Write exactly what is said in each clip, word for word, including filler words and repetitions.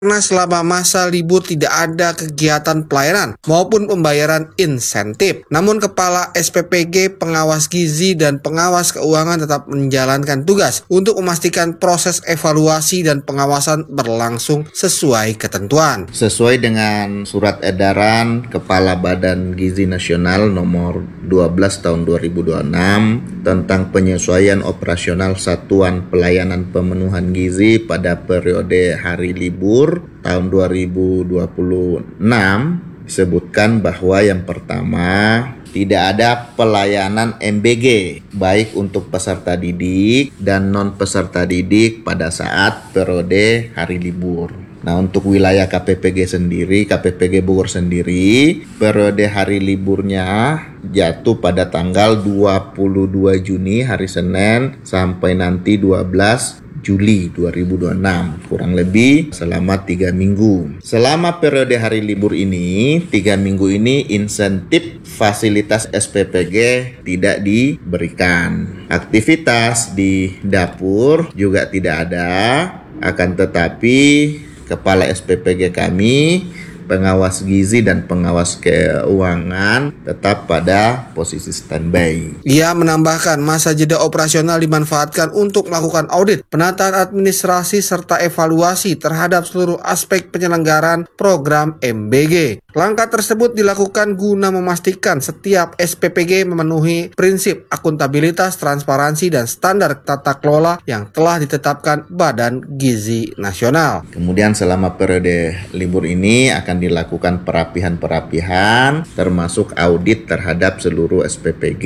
Karena selama masa libur tidak ada kegiatan pelayanan maupun pembayaran insentif. Namun Kepala S P P G, pengawas gizi, dan pengawas keuangan tetap menjalankan tugas untuk memastikan proses evaluasi dan pengawasan berlangsung sesuai ketentuan. Sesuai dengan Surat Edaran Kepala Badan Gizi Nasional nomor dua belas tahun dua ribu dua puluh enam tentang penyesuaian operasional Satuan Pelayanan Pemenuhan Gizi pada periode hari libur tahun dua ribu dua puluh enam, disebutkan bahwa yang pertama, tidak ada pelayanan M B G baik untuk peserta didik dan non peserta didik pada saat periode hari libur. Nah, untuk wilayah K P P G sendiri, K P P G Bogor sendiri, periode hari liburnya jatuh pada tanggal dua puluh dua Juni hari Senin sampai nanti dua belas Juli dua ribu dua puluh enam, kurang lebih selama tiga minggu. Selama periode hari libur ini, tiga minggu ini insentif fasilitas S P P G tidak diberikan. Aktivitas di dapur juga tidak ada, akan tetapi Kepala S P P G kami, pengawas gizi dan pengawas keuangan tetap pada posisi standby. Ia menambahkan masa jeda operasional dimanfaatkan untuk melakukan audit, penataan administrasi, serta evaluasi terhadap seluruh aspek penyelenggaraan program M B G. Langkah tersebut dilakukan guna memastikan setiap S P P G memenuhi prinsip akuntabilitas, transparansi, dan standar tata kelola yang telah ditetapkan Badan Gizi Nasional. Kemudian selama periode libur ini akan dilakukan perapihan-perapihan termasuk audit terhadap seluruh S P P G.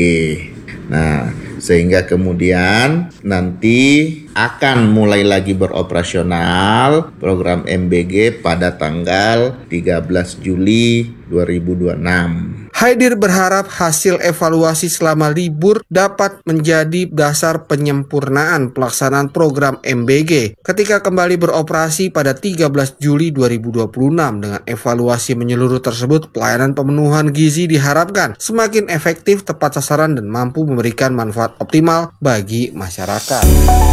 Nah, sehingga kemudian nanti akan mulai lagi beroperasional program M B G pada tanggal tiga belas Juli dua ribu dua puluh enam. Haidir berharap hasil evaluasi selama libur dapat menjadi dasar penyempurnaan pelaksanaan program M B G ketika kembali beroperasi pada tiga belas Juli dua ribu dua puluh enam. Dengan evaluasi menyeluruh tersebut, pelayanan pemenuhan gizi diharapkan semakin efektif, tepat sasaran, dan mampu memberikan manfaat optimal bagi masyarakat.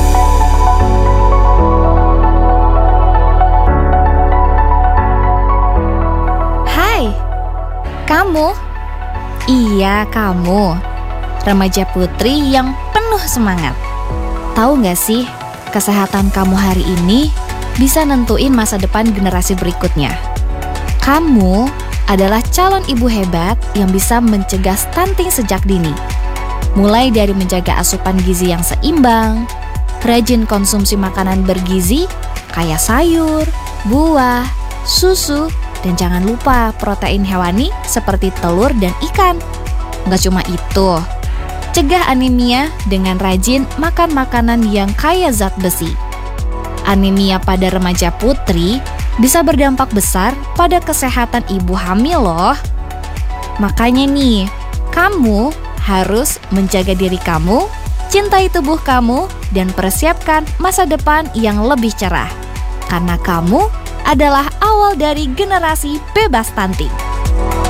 Hai, kamu? Iya, kamu, remaja putri yang penuh semangat. Tahu gak sih, kesehatan kamu hari ini bisa nentuin masa depan generasi berikutnya. Kamu adalah calon ibu hebat yang bisa mencegah stunting sejak dini. Mulai dari menjaga asupan gizi yang seimbang, rajin konsumsi makanan bergizi kayak sayur, buah, susu, dan jangan lupa protein hewani seperti telur dan ikan. Nggak cuma itu, cegah anemia dengan rajin makan makanan yang kaya zat besi. Anemia pada remaja putri bisa berdampak besar pada kesehatan ibu hamil loh. Makanya nih, kamu harus menjaga diri kamu, cintai tubuh kamu, dan persiapkan masa depan yang lebih cerah. Karena kamu adalah awal dari generasi bebas stunting.